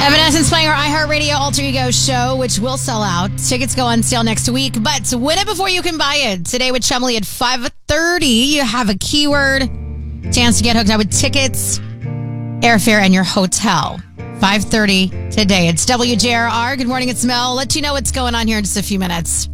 Evanescence playing our iHeartRadio Alter Ego show, which will sell out. Tickets go on sale next week, but win it before you can buy it. Today with Chumley at 5:30, you have a keyword, chance to get hooked up with tickets, airfare, and your hotel. 5:30 today. It's WJRR. Good morning, it's Mel. Let you know what's going on here in just a few minutes.